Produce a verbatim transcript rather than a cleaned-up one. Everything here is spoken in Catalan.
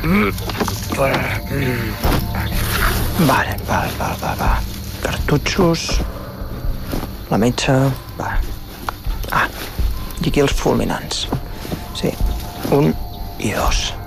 Vale, va, va, va, va. Cartutxos, la metxa, va. Ah, i aquí els fulminants. Sí, un i dos.